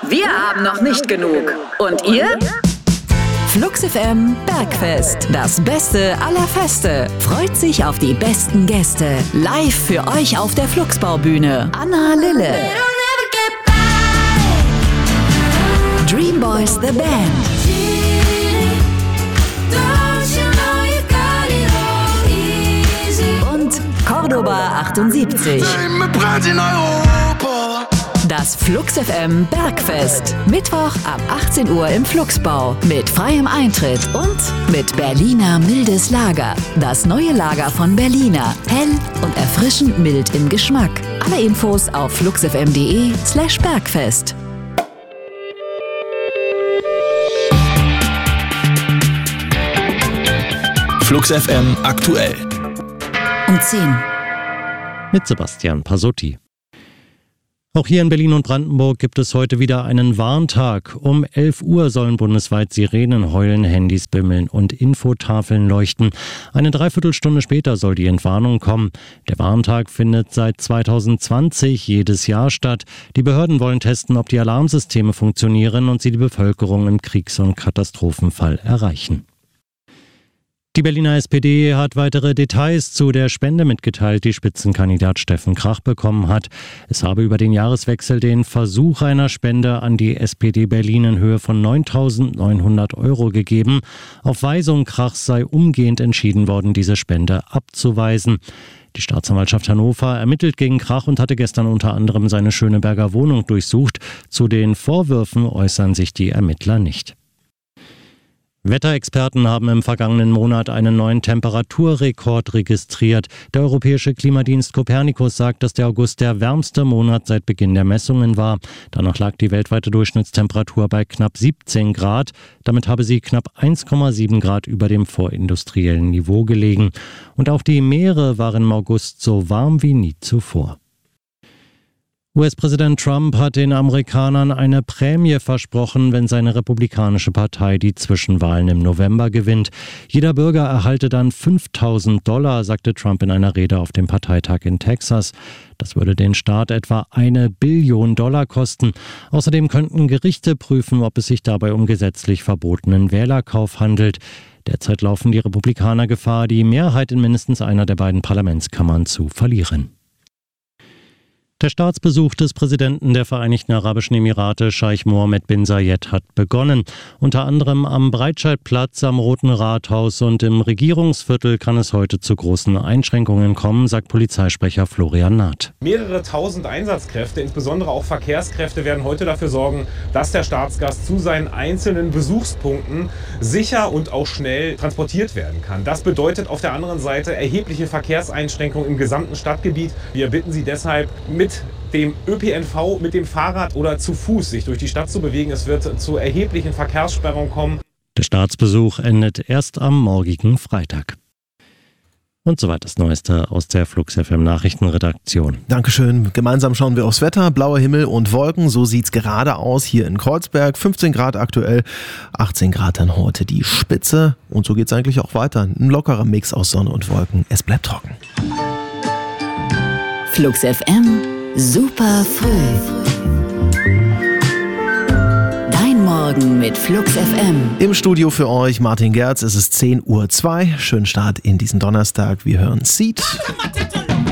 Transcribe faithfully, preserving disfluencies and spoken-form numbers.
Wir haben noch nicht genug. Und ihr? Flux F M Bergfest. Das Beste aller Feste. Freut sich auf die besten Gäste. Live für euch auf der Fluxbaubühne. Anna Lille. Dreamboys The Band. Und Cordoba achtundsiebzig. Das Flux F M Bergfest. Mittwoch ab achtzehn Uhr im Fluxbau. Mit freiem Eintritt und mit Berliner mildes Lager. Das neue Lager von Berliner. Hell und erfrischend mild im Geschmack. Alle Infos auf fluxfm.de slash Bergfest. Flux F M aktuell. Um zehn. Mit Sebastian Pasotti. Auch hier in Berlin und Brandenburg gibt es heute wieder einen Warntag. Um elf Uhr sollen bundesweit Sirenen heulen, Handys bimmeln und Infotafeln leuchten. Eine Dreiviertelstunde später soll die Entwarnung kommen. Der Warntag findet seit zweitausendzwanzig jedes Jahr statt. Die Behörden wollen testen, ob die Alarmsysteme funktionieren und sie die Bevölkerung im Kriegs- und Katastrophenfall erreichen. Die Berliner S P D hat weitere Details zu der Spende mitgeteilt, die Spitzenkandidat Steffen Krach bekommen hat. Es habe über den Jahreswechsel den Versuch einer Spende an die S P D Berlin in Höhe von neuntausendneunhundert Euro gegeben. Auf Weisung Krachs sei umgehend entschieden worden, diese Spende abzuweisen. Die Staatsanwaltschaft Hannover ermittelt gegen Krach und hatte gestern unter anderem seine Schöneberger Wohnung durchsucht. Zu den Vorwürfen äußern sich die Ermittler nicht. Wetterexperten haben im vergangenen Monat einen neuen Temperaturrekord registriert. Der europäische Klimadienst Copernicus sagt, dass der August der wärmste Monat seit Beginn der Messungen war. Danach lag die weltweite Durchschnittstemperatur bei knapp siebzehn Grad. Damit habe sie knapp eins Komma sieben Grad über dem vorindustriellen Niveau gelegen. Und auch die Meere waren im August so warm wie nie zuvor. U S-Präsident Trump hat den Amerikanern eine Prämie versprochen, wenn seine republikanische Partei die Zwischenwahlen im November gewinnt. Jeder Bürger erhalte dann fünftausend Dollar, sagte Trump in einer Rede auf dem Parteitag in Texas. Das würde den Staat etwa eine Billion Dollar kosten. Außerdem könnten Gerichte prüfen, ob es sich dabei um gesetzlich verbotenen Wählerkauf handelt. Derzeit laufen die Republikaner Gefahr, die Mehrheit in mindestens einer der beiden Parlamentskammern zu verlieren. Der Staatsbesuch des Präsidenten der Vereinigten Arabischen Emirate, Scheich Mohammed bin Zayed, hat begonnen. Unter anderem am Breitscheidplatz, am Roten Rathaus und im Regierungsviertel kann es heute zu großen Einschränkungen kommen, sagt Polizeisprecher Florian Naht. Mehrere tausend Einsatzkräfte, insbesondere auch Verkehrskräfte, werden heute dafür sorgen, dass der Staatsgast zu seinen einzelnen Besuchspunkten sicher und auch schnell transportiert werden kann. Das bedeutet auf der anderen Seite erhebliche Verkehrseinschränkungen im gesamten Stadtgebiet. Wir bitten Sie deshalb, mit dem Ö P N V, mit dem Fahrrad oder zu Fuß sich durch die Stadt zu bewegen. Es wird zu erheblichen Verkehrssperrungen kommen. Der Staatsbesuch endet erst am morgigen Freitag. Und soweit das Neueste aus der Flux F M Nachrichtenredaktion. Dankeschön. Gemeinsam schauen wir aufs Wetter. Blauer Himmel und Wolken. So sieht's gerade aus hier in Kreuzberg. fünfzehn Grad aktuell, achtzehn Grad dann heute die Spitze. Und so geht's eigentlich auch weiter. Ein lockerer Mix aus Sonne und Wolken. Es bleibt trocken. Flux F M. Super früh. Dein Morgen mit Flux F M. Im Studio für euch Martin Gerz. Es ist zehn Uhr zwei. Schönen Start in diesen Donnerstag. Wir hören Seed.